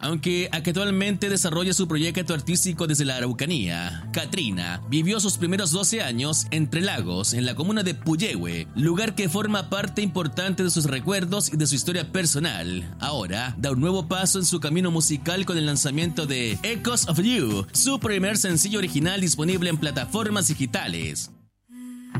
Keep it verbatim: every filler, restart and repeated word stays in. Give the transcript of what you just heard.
Aunque actualmente desarrolla su proyecto artístico desde la Araucanía, Catrina vivió sus primeros doce años entre lagos en la comuna de Puyehue, lugar que forma parte importante de sus recuerdos y de su historia personal. Ahora da un nuevo paso en su camino musical con el lanzamiento de Echoes of You, su primer sencillo original disponible en plataformas digitales.